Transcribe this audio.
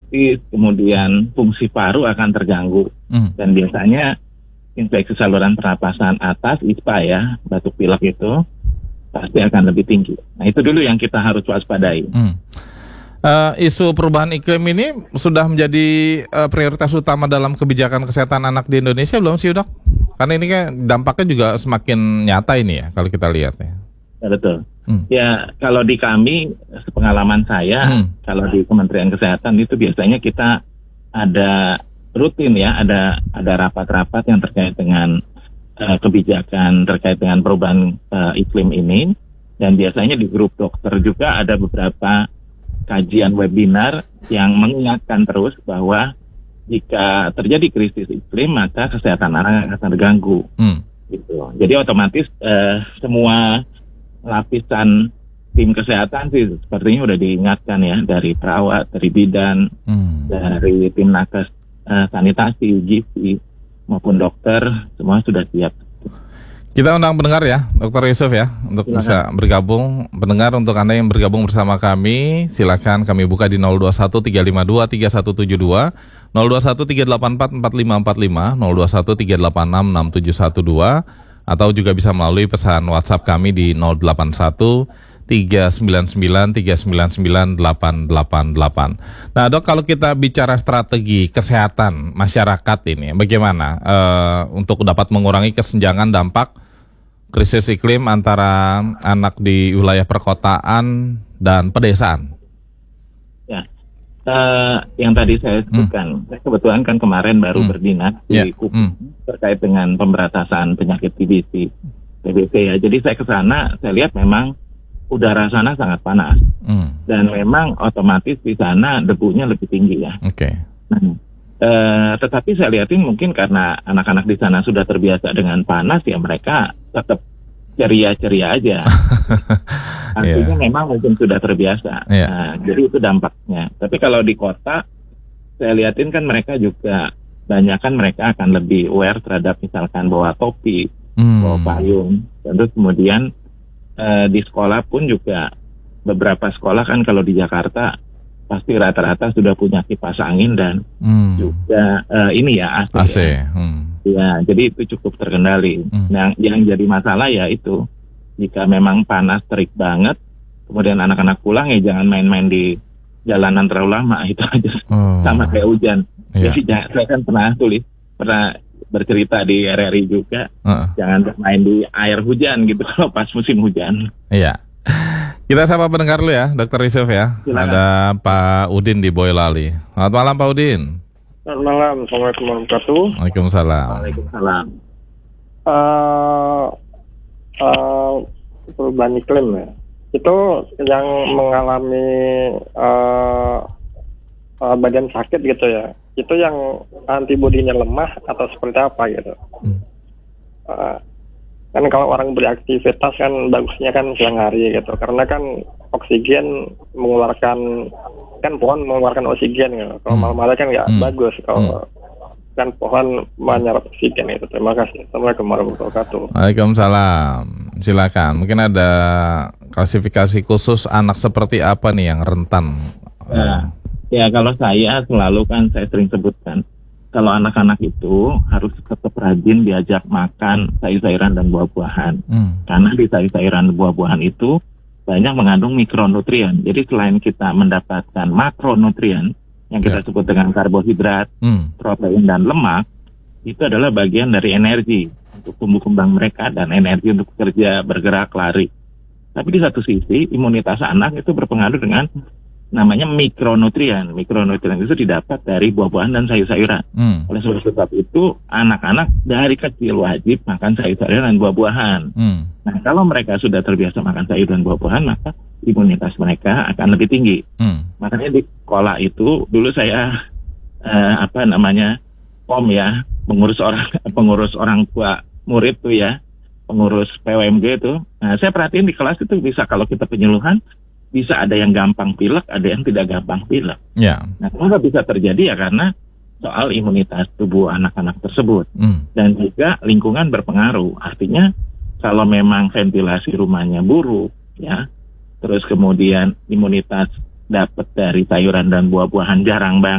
bronkitis, kemudian fungsi paru akan terganggu. Dan biasanya infeksi saluran pernapasan atas, ISPA ya, batuk pilek itu pasti akan lebih tinggi. Nah itu dulu yang kita harus waspadai. Isu perubahan iklim ini sudah menjadi prioritas utama dalam kebijakan kesehatan anak di Indonesia belum sih, Dok? Karena ini kan dampaknya juga semakin nyata ini ya kalau kita lihat ya. Ya betul. Ya kalau di kami, sepengalaman saya, kalau di Kementerian Kesehatan itu biasanya kita ada rutin ya, ada rapat-rapat yang terkait dengan kebijakan terkait dengan perubahan iklim ini. Dan biasanya di grup dokter juga ada beberapa kajian webinar yang mengingatkan terus bahwa jika terjadi krisis iklim maka kesehatan anak akan terganggu. Gitu. Jadi otomatis semua lapisan tim kesehatan sih sepertinya udah diingatkan ya, dari perawat, dari bidan, dari tim nakes sanitasi, gizi maupun dokter, semua sudah siap. Kita undang pendengar ya, Dr. Yusuf ya, untuk silakan bisa bergabung. Pendengar, untuk Anda yang bergabung bersama kami, silakan kami buka di 021-352-3172, 021-384-4545, 021-386-6712, atau juga bisa melalui pesan WhatsApp kami di 081-399-399-888. Nah Dok, kalau kita bicara strategi kesehatan masyarakat ini, bagaimana untuk dapat mengurangi kesenjangan dampak krisis iklim antara anak di wilayah perkotaan dan pedesaan? Ya, yang tadi saya sebutkan, saya kebetulan kan kemarin baru berdinas di Kupang terkait dengan pemberantasan penyakit TBC ya. Jadi saya ke sana, saya lihat memang udara sana sangat panas dan memang otomatis di sana debunya lebih tinggi ya. Tetapi saya lihatin mungkin karena anak-anak di sana sudah terbiasa dengan panas ya, mereka tetap ceria-ceria aja. Artinya memang mungkin sudah terbiasa. Jadi itu dampaknya. Tapi kalau di kota saya lihatin kan mereka juga banyak kan mereka akan lebih aware terhadap misalkan bawa topi, bawa payung. Terus kemudian di sekolah pun juga beberapa sekolah kan kalau di Jakarta pasti rata-rata sudah punya kipas angin dan juga ini ya AC. Ya, jadi itu cukup terkendali. Yang jadi masalah ya itu, jika memang panas terik banget, kemudian anak-anak pulang ya jangan main-main di jalanan terlalu lama, itu aja. Sama kayak hujan. Jadi saya kan pernah bercerita di RRI juga, jangan main di air hujan gitu kalau pas musim hujan. Iya. Kita sapa pendengar dulu ya, Dr. Yusuf ya. Silakan. Ada Pak Udin di Boyolali. Selamat malam Pak Udin. Selamat malam, Assalamualaikum warahmatullahi wabarakatuh. Waalaikumsalam. Waalaikumsalam. Perubahan iklim ya, itu yang mengalami badan sakit gitu ya, itu yang antibodinya lemah atau seperti apa gitu. Kan kalau orang beraktivitas kan bagusnya kan siang hari gitu, karena kan oksigen mengeluarkan, kan pohon mengeluarkan oksigen gitu. Kalau malam-malam kan nggak bagus kalau kan pohon menyerap oksigen itu. Terima kasih. Assalamualaikum warahmatullahi wabarakatuh. Waalaikumsalam. Silakan. Mungkin ada klasifikasi khusus anak seperti apa nih yang rentan? Ya kalau saya selalu kan saya sering sebutkan, kalau anak-anak itu harus tetap rajin diajak makan sayur-sayuran dan buah-buahan. Karena di sayur-sayuran dan buah-buahan itu banyak mengandung mikronutrien. Jadi selain kita mendapatkan makronutrien yang kita sebut dengan karbohidrat, protein dan lemak, itu adalah bagian dari energi untuk tumbuh kembang mereka dan energi untuk bekerja, bergerak, lari. Tapi di satu sisi imunitas anak itu berpengaruh dengan namanya mikronutrien. Mikronutrien itu didapat dari buah-buahan dan sayur-sayuran. Oleh sebab itu, anak-anak dari kecil wajib makan sayur-sayuran dan buah-buahan. Nah, kalau mereka sudah terbiasa makan sayur dan buah-buahan, maka imunitas mereka akan lebih tinggi. Makanya di sekolah itu, dulu saya POM ya, pengurus orang tua murid tuh ya, pengurus PWMG itu. Nah, saya perhatiin di kelas itu bisa kalau kita penyuluhan, bisa ada yang gampang pilek, ada yang tidak gampang pilek. Nah, kenapa bisa terjadi ya karena soal imunitas tubuh anak-anak tersebut. Dan juga lingkungan berpengaruh. Artinya kalau memang ventilasi rumahnya buruk, ya, terus kemudian imunitas dapat dari sayuran dan buah-buahan jarang banget.